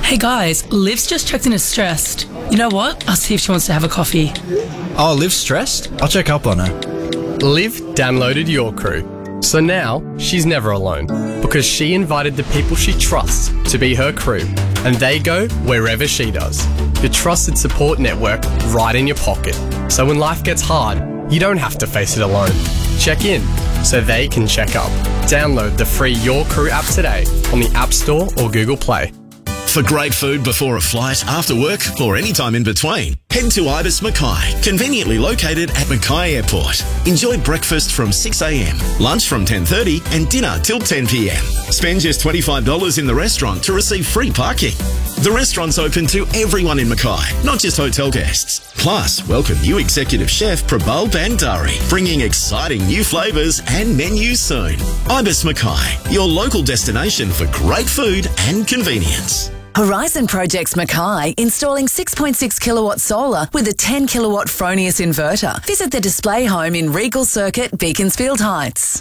Hey guys, Liv's just checked in as stressed. You know what? I'll see if she wants to have a coffee. Oh, Liv's stressed? I'll check up on her. Liv downloaded Your Crew. So now she's never alone because she invited the people she trusts to be her crew and they go wherever she does. Your trusted support network right in your pocket. So when life gets hard, you don't have to face it alone. Check in so they can check up. Download the free Your Crew app today on the App Store or Google Play. For great food before a flight, after work, or any time in between, head to Ibis Mackay, conveniently located at Mackay Airport. Enjoy breakfast from 6 a.m, lunch from 10:30 and dinner till 10 p.m. Spend just $25 in the restaurant to receive free parking. The restaurant's open to everyone in Mackay, not just hotel guests. Plus, welcome new executive chef Prabal Bandari, bringing exciting new flavours and menus soon. Ibis Mackay, your local destination for great food and convenience. Horizon Projects Mackay installing 6.6 kilowatt solar with a 10 kilowatt Fronius inverter. Visit the display home in Regal Circuit, Beaconsfield Heights.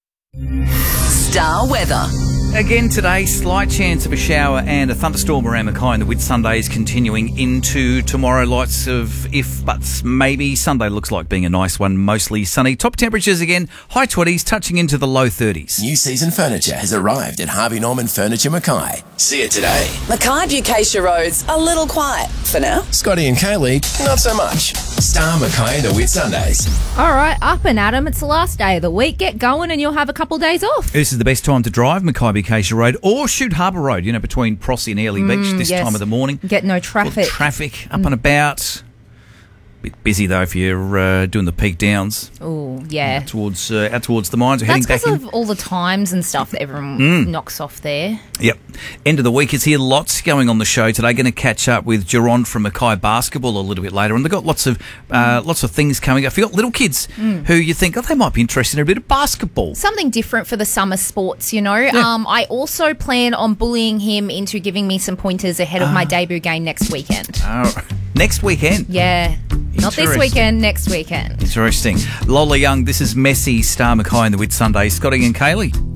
Star weather. Again today, slight chance of a shower and a thunderstorm around Mackay, and the Whitsunday is continuing into tomorrow. Lots of if buts maybe. Sunday looks like being a nice one, mostly sunny. Top temperatures again, high 20s, touching into the low 30s. New season furniture has arrived at Harvey Norman Furniture Mackay. See it today. Mackay Bucacia Road's a little quiet for now. Scotty and Kaylee, not so much. Star Mackay and the Whitsundays. All right, up and at 'em. It's the last day of the week. Get going and you'll have a couple days off. This is the best time to drive Mackay Bucacia Road or Shute Harbour Road, you know, between Prossie and Airlie Beach this yes. time of the morning. Get no traffic. Traffic up and about. Bit busy though if you're doing the peak downs. Oh, yeah. Out towards the mines. That's Heading back because in. of all the times and stuff that everyone knocks off there. Yep. End of the week is here. Lots going on the show today. Going to catch up with Geron from Mackay Basketball a little bit later, and they've got lots of things coming up. If you've got little kids who you think, they might be interested in a bit of basketball. Something different for the summer sports, you know. Yeah. I also plan on bullying him into giving me some pointers ahead of my debut game next weekend. Next weekend? Yeah. Not this weekend, next weekend. Interesting. Lola Young, this is Messi, Star Mackay and the Whitsunday. Scotty and Kaylee.